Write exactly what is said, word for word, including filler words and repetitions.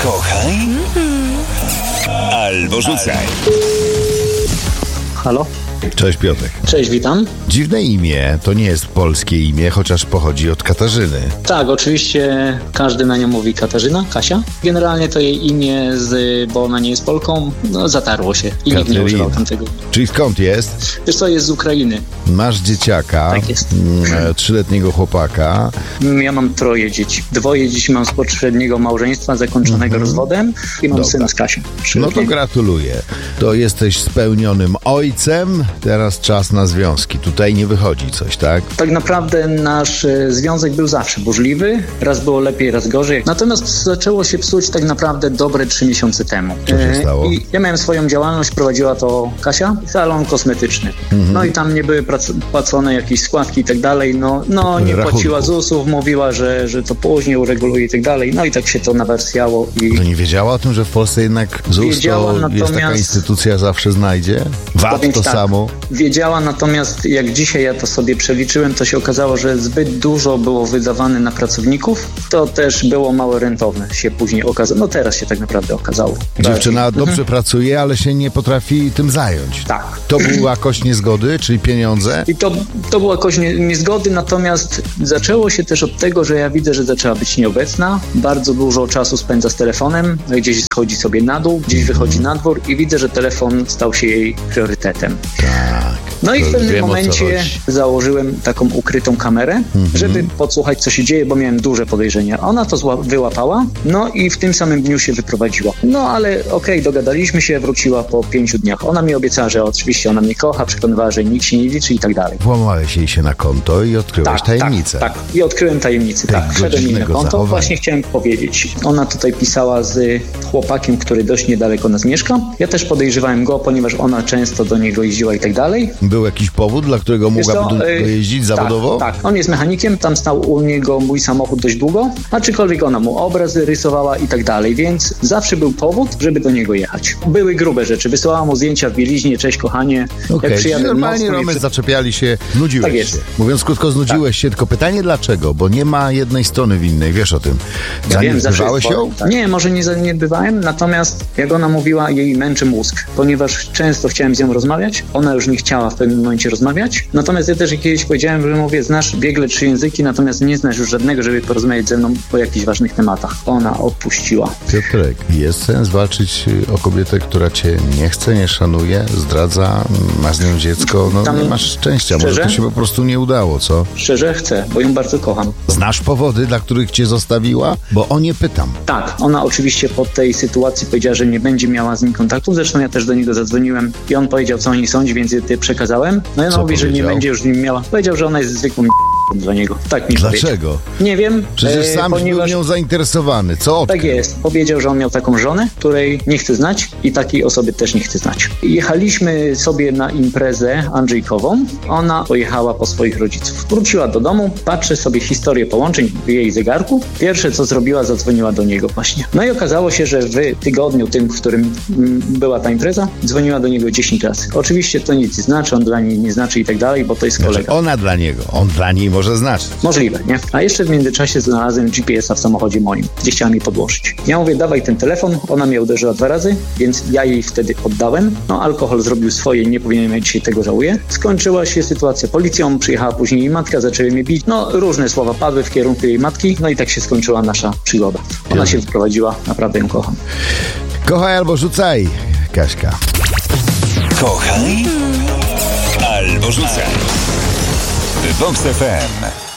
Kochaj albo rzucaj. Halo? Cześć Piotrek. Cześć, witam. Dziwne imię, to nie jest polskie imię, chociaż pochodzi od Katarzyny. Tak, oczywiście każdy na nią mówi Katarzyna, Kasia. Generalnie to jej imię, z, bo ona nie jest Polką, no zatarło się i nikt nie używał tamtego. Czyli skąd jest? Wiesz co, jest z Ukrainy. Masz dzieciaka, Tak jest. mm, trzyletniego chłopaka. Ja mam troje dzieci. Dwoje dzieci mam z poprzedniego małżeństwa, zakończonego mm-hmm. rozwodem i mam Dobra. syna z Kasią. No to gratuluję. To jesteś spełnionym ojcem, teraz czas na związki. Tutaj nie wychodzi coś, tak? Tak naprawdę nasz e, związek był zawsze burzliwy. Raz było lepiej, raz gorzej. Natomiast zaczęło się psuć tak naprawdę dobre trzy miesiące temu. Co się stało? I ja miałem swoją działalność, prowadziła to Kasia, salon kosmetyczny. Mhm. No i tam nie były prac- płacone jakieś składki i tak dalej. No, no nie Rachunku. płaciła Z U S-ów, mówiła, że, że to później ureguluje i tak dalej. No i tak się to nawersjało. I... To nie wiedziała o tym, że w Polsce jednak Z U S Wiedziała, to natomiast... jest taka instytucja, zawsze znajdzie? V A T to tak, samo? Wiedziała, natomiast jak dzisiaj ja to sobie przeliczyłem, to się okazało, że zbyt dużo było wydawane na pracowników. To też było mało rentowne, się później okazało. No teraz się tak naprawdę okazało. Dziewczyna Bardziej. dobrze pracuje, ale się nie potrafi tym zająć. Tak. To była kość niezgody, czyli pieniądze? I to, to była jakoś nie, niezgody, natomiast zaczęło się też od tego, że ja widzę, że zaczęła być nieobecna. Bardzo dużo czasu spędza z telefonem, gdzieś schodzi sobie na dół, gdzieś wychodzi na dwór i widzę, że telefon stał się jej priorytetem. Tak. No i w pewnym wiem, momencie założyłem taką ukrytą kamerę, mhm. żeby podsłuchać, co się dzieje, bo miałem duże podejrzenia. Ona to zła- wyłapała, no i w tym samym dniu się wyprowadziła. No ale okej, okay, dogadaliśmy się, wróciła po pięciu dniach. Ona mi obiecała, że oczywiście ona mnie kocha, przekonywała, że nikt się nie liczy i tak dalej. Włamałeś jej się na konto i odkryłeś Tak, tajemnicę. tak, tak. I odkryłem tajemnicę, Tej tak. Wszedłem jej na konto, zachowania. właśnie chciałem powiedzieć. Ona tutaj pisała z chłopakiem, który dość niedaleko nas mieszka. Ja też podejrzewałem go, ponieważ ona często do niego jeździła i tak dalej. Był jakiś powód, dla którego Wiesz mogłaby co, do y, niego jeździć zawodowo? Tak, tak, on jest mechanikiem, tam stał u niego mój samochód dość długo, aczkolwiek ona mu obrazy rysowała i tak dalej, więc zawsze był powód, żeby do niego jechać. Były grube rzeczy, wysyłała mu zdjęcia w bieliźnie, cześć kochanie, Okej, jak przyjadę normalnie mocno Romek przy... zaczepiali się, nudziłeś Tak jest. się. Mówiąc krótko, znudziłeś tak. się, tylko pytanie dlaczego? Bo nie ma jednej strony winnej, wiesz o tym. Ja wiem, Zaniedbywałeś ją? Tak. Nie, może nie zaniedbywałem, natomiast jak ona mówiła, jej męczy mózg, ponieważ często chciałem z nią rozmawiać, ona już nie chciała w pewnym momencie rozmawiać, natomiast ja też kiedyś powiedziałem, że mówię, znasz biegle trzy języki, natomiast nie znasz już żadnego, żeby porozmawiać ze mną o jakichś ważnych tematach. Ona odpuściła. Piotrek, jest sens walczyć o kobietę, która cię nie chce, nie szanuje, zdradza, masz z nią dziecko, no Tam nie masz szczęścia, szczerze? może to się po prostu nie udało, co? Szczerze chcę, bo ją bardzo kocham. Znasz powody, dla których cię zostawiła? Bo o nie pytam. Tak, ona oczywiście po tej sytuacji powiedziała, że nie będzie miała z nim kontaktu, zresztą ja też do niego zadzwoniłem i on powiedział, co o niej sądzi, więc ty przekazałem. No i ona Co mówi, że nie powiedział? będzie już z nim miała. Powiedział, że ona jest zwykłą dla niego. Tak mi powiedział. Dlaczego? Nie wiem. Przecież e, sam ponieważ... był nią zainteresowany. Co odkrył? Tak jest. Powiedział, że on miał taką żonę, której nie chce znać i takiej osoby też nie chce znać. Jechaliśmy sobie na imprezę Andrzejkową. Ona pojechała po swoich rodziców. Wróciła do domu, patrzy sobie historię połączeń w jej zegarku. Pierwsze, co zrobiła, zadzwoniła do niego właśnie. No i okazało się, że w tygodniu tym, w którym mm, była ta impreza, dzwoniła do niego dziesięć razy. Oczywiście to nic nie znaczy, on dla niej nie znaczy i tak dalej, bo to jest Znaczy, kolega. ona dla niego, on dla niej może znaczyć. Możliwe, nie? A jeszcze w międzyczasie znalazłem G P S-a w samochodzie moim, gdzie chciała mi podłożyć. Ja mówię, dawaj ten telefon, ona mnie uderzyła dwa razy, więc ja jej wtedy oddałem. No alkohol zrobił swoje, nie powinienem, ja dzisiaj tego żałuję. Skończyła się sytuacja policją, przyjechała później jej matka, zaczęły mnie bić. No różne słowa padły w kierunku jej matki, no i tak się skończyła nasza przygoda. Ona się wyprowadziła, naprawdę ją kocham. Kochaj albo rzucaj, Kaśka. Kochaj albo rzucaj. W Vox F M.